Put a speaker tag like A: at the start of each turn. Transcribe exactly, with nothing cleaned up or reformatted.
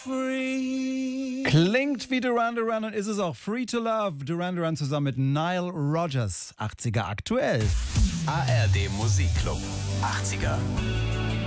A: Free.
B: Klingt wie Duran Duran und ist es auch. Free to Love. Duran Duran zusammen mit Nile Rodgers. achtziger aktuell.
C: A R D Musikclub. achtziger.